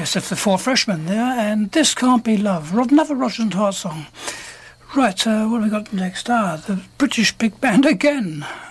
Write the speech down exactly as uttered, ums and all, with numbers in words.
Yes, if the Four Freshmen there, and This Can't Be Love, another Rodgers and Hart song. Right, uh, what have we got next? Ah, the British Big Band again.